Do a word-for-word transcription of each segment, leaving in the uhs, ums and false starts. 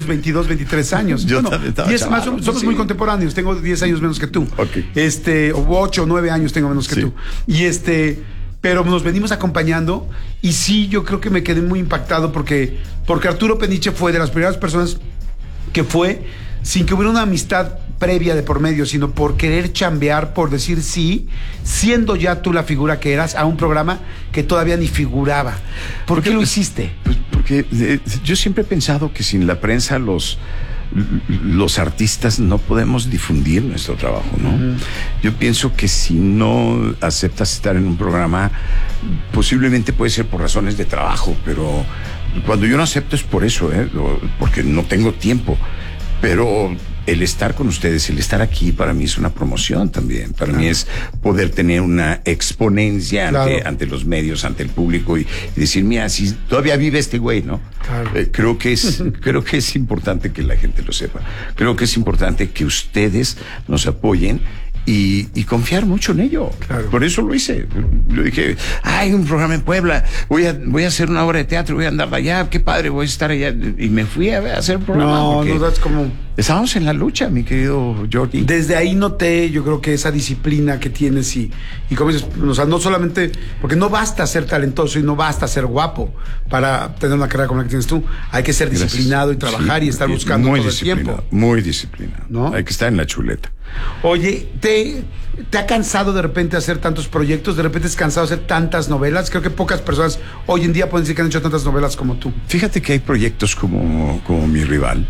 veintidós, veintitrés años. Yo bueno, también estaba diez chaval, más, somos, somos sí. muy contemporáneos. Tengo diez años menos que tú. Okay. Este, o ocho o nueve años tengo menos que Sí. tú. Y este, pero nos venimos acompañando. Y sí, yo creo que me quedé muy impactado porque, porque Arturo Peniche fue de las primeras personas que fue sin que hubiera una amistad previa de por medio, sino por querer chambear, por decir sí, siendo ya tú la figura que eras a un programa que todavía ni figuraba. ¿Por qué lo hiciste? Pues porque eh, yo siempre he pensado que sin la prensa los los artistas no podemos difundir nuestro trabajo, ¿no? Uh-huh. Yo pienso que si no aceptas estar en un programa, posiblemente puede ser por razones de trabajo, pero cuando yo no acepto es por eso, ¿eh? Porque no tengo tiempo. Pero el estar con ustedes, el estar aquí, para mí es una promoción también. Para claro. mí es poder tener una exponencia ante, claro. ante los medios, ante el público y, y decir, mira, si todavía vive este güey, ¿no? Claro. Eh, creo que es, creo que es importante que la gente lo sepa. Creo que es importante que ustedes nos apoyen. Y, y confiar mucho en ello. Claro. Por eso lo hice. Yo dije, hay un programa en Puebla, voy a, voy a hacer una obra de teatro, voy a andar allá, qué padre, voy a estar allá. Y me fui a hacer un programa. No, no, das como... Estábamos en la lucha, mi querido Jordi. Desde ahí noté, yo creo que esa disciplina que tienes y, y como dices, o sea, no solamente, porque no basta ser talentoso y no basta ser guapo para tener una carrera como la que tienes tú. Hay que ser Gracias. disciplinado y trabajar sí, y estar buscando todo el tiempo. Muy disciplinado. ¿No? Hay que estar en la chuleta. Oye, ¿te, ¿te ha cansado de repente hacer tantos proyectos? ¿De repente es cansado de hacer tantas novelas? Creo que pocas personas hoy en día pueden decir que han hecho tantas novelas como tú. Fíjate que hay proyectos como, como Mi Rival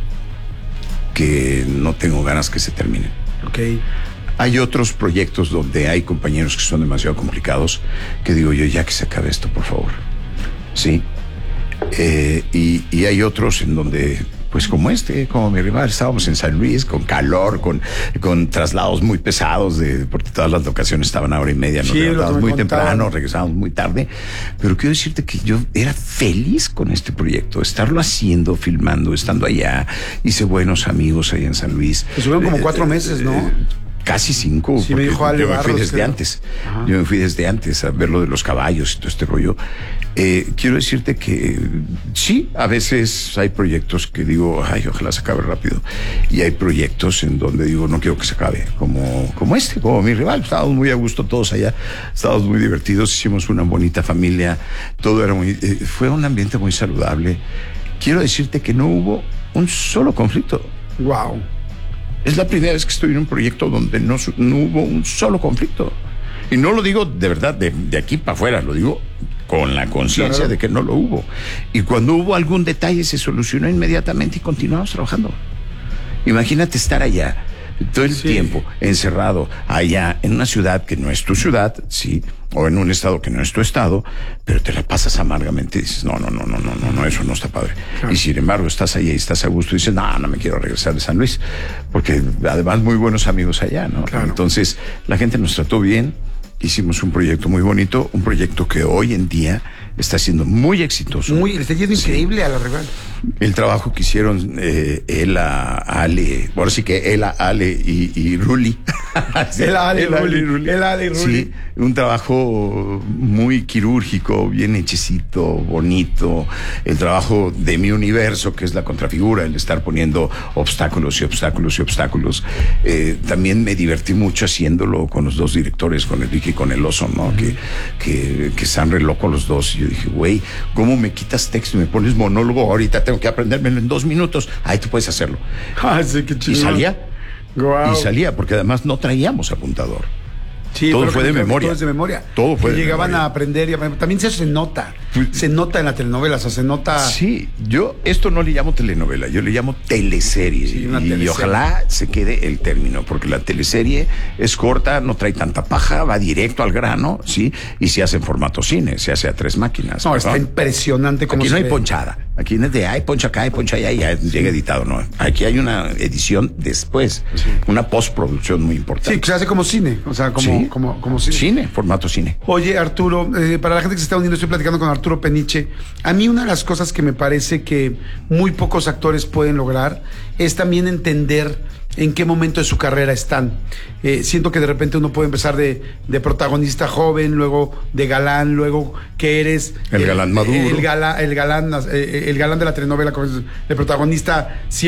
que no tengo ganas que se terminen. Ok. Hay otros proyectos donde hay compañeros que son demasiado complicados que digo yo, ya que se acabe esto, por favor. Sí. Eh, y, y hay otros en donde... Pues como este, como Mi Rival, estábamos en San Luis, con calor, con, con traslados muy pesados, de, porque todas las locaciones estaban a hora y media, nos sí, levantábamos muy contaban. temprano, regresábamos muy tarde, pero quiero decirte que yo era feliz con este proyecto, estarlo haciendo, filmando, estando allá, hice buenos amigos allá en San Luis. Estuvieron como cuatro eh, meses, ¿no? Eh, Casi cinco, sí, me dijo Ale yo me fui Barros, desde que... antes. Ajá. Yo me fui desde antes a ver lo de los caballos y todo este rollo. Eh, quiero decirte que sí, a veces hay proyectos que digo, ay, ojalá se acabe rápido. Y hay proyectos en donde digo, no quiero que se acabe, como, como este, como Mi Rival. Estábamos muy a gusto todos allá, estábamos muy divertidos, hicimos una bonita familia, todo era muy, eh, fue un ambiente muy saludable. Quiero decirte que no hubo un solo conflicto. Wow. Es la primera vez que estoy en un proyecto donde no, no hubo un solo conflicto. Y no lo digo de verdad de, de aquí para afuera, lo digo con la conciencia claro. de que no lo hubo. Y cuando hubo algún detalle se solucionó inmediatamente y continuamos trabajando. Imagínate estar allá todo el sí. tiempo encerrado allá en una ciudad que no es tu ciudad, sí, o en un estado que no es tu estado, pero te la pasas amargamente y dices, no, no, no, no, no, no, no, eso no está padre. Claro. Y sin embargo estás allá y estás a gusto y dices, no, no me quiero regresar de San Luis, porque además muy buenos amigos allá, ¿no? Claro. Entonces la gente nos trató bien, hicimos un proyecto muy bonito, un proyecto que hoy en día está siendo muy exitoso. Muy, le está yendo sí. increíble a La Rival. El trabajo que hicieron eh, Ela, Ale, bueno, sí que Ela, Ale y, y Ruli. sí, Ela, Ale, Ela, Ale, Ruli. Ela, Ale, Ruli. Sí, un trabajo muy quirúrgico, bien hechecito, bonito. El trabajo de Mi Universo, que es la contrafigura, el estar poniendo obstáculos y obstáculos y obstáculos. Eh, también me divertí mucho haciéndolo con los dos directores, con el Vicky y con el Oso, ¿no? Uh-huh. Que, que, que están re locos los dos. Y yo dije, güey, ¿cómo me quitas texto y me pones monólogo? Ahorita tengo que aprendérmelo en dos minutos. Ahí tú puedes hacerlo. Ah, sí, qué chido. Y salía. Wow. Y salía, porque además no traíamos apuntador. Sí, todo fue de memoria. Todo es de memoria. Todo fue que de llegaban memoria. a aprender y a... También se, se nota. Se nota en la telenovela, o sea, se nota... Sí, yo esto no le llamo telenovela, yo le llamo teleserie. Sí, una teleserie. Y ojalá se quede el término, porque la teleserie es corta, no trae tanta paja, va directo al grano, ¿sí? Y se hace en formato cine, se hace a tres máquinas. No, ¿verdad? Está impresionante cómo Aquí se no hay ve. ponchada. Aquí no es de, ay, poncha acá, hay poncha allá y ya llega editado, ¿no? Aquí hay una edición después, sí. una postproducción muy importante. Sí, que se hace como cine, o sea, como, sí. como, como cine. Cine, formato cine. Oye, Arturo, eh, para la gente que se está uniendo, estoy platicando con Arturo Peniche. A mí una de las cosas que me parece que muy pocos actores pueden lograr es también entender en qué momento de su carrera están. Eh, siento que de repente uno puede empezar de, de protagonista joven, luego de galán, luego que eres... El galán maduro. El, el, gala, el, galán, eh, el galán de la telenovela, el protagonista...